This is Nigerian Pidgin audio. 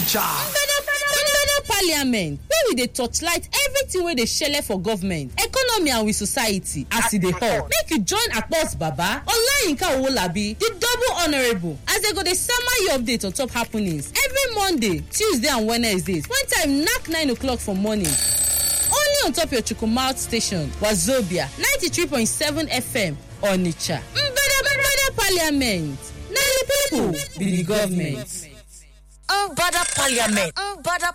Onitsha. Parliament where we dey torchlight everything wey dey shele for government, economy and with society as e dey hot. Make you join Akpos Baba, Olayinka Owolabi, the double honourable as they go dey sama you update on top happenings every Monday, Tuesday and Wednesdays when time knack 9 o'clock for morning. Only on top your Chukwumalt station, Wazobia 93.7 FM, Onitsha. Mbada Parliament. Na the people be the government. Mbada Parliament.